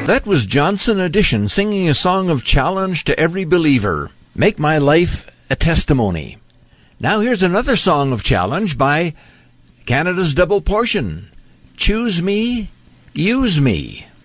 That was Johnson Edition singing a song of challenge to every believer. Make my life a testimony. Now here's another song of challenge by Canada's Double Portion. Choose me, use me.